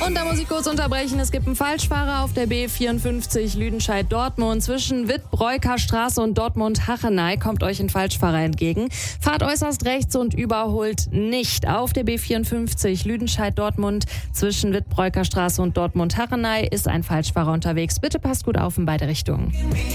Und da muss ich kurz unterbrechen. Es gibt einen Falschfahrer auf der B54 Lüdenscheid-Dortmund. Zwischen Wittbräuker Straße und Dortmund-Hachenay kommt euch ein Falschfahrer entgegen. Fahrt äußerst rechts und überholt nicht. Auf der B54 Lüdenscheid-Dortmund zwischen Wittbräuker Straße und Dortmund-Hachenay ist ein Falschfahrer unterwegs. Bitte passt gut auf in beide Richtungen.